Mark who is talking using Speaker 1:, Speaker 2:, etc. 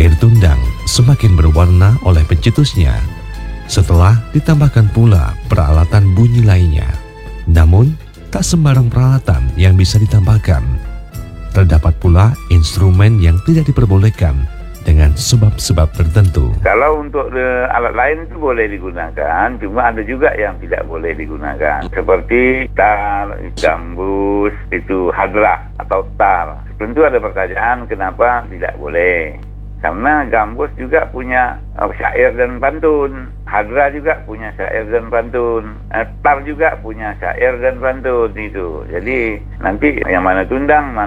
Speaker 1: Air tundang semakin berwarna oleh pencetusnya setelah ditambahkan pula peralatan bunyi lainnya. Namun, tak sembarang peralatan yang bisa ditambahkan. Terdapat pula instrumen yang tidak diperbolehkan dengan sebab-sebab tertentu.
Speaker 2: Kalau untuk alat lain itu boleh digunakan, cuma ada juga yang tidak boleh digunakan. Seperti tar, gambus, itu hadrah atau tar. Tentu ada pertanyaan kenapa tidak boleh. Karena gambus juga punya syair dan pantun. Hadrah juga punya syair dan pantun. Tar juga punya syair dan pantun itu. Jadi nanti yang mana tundang,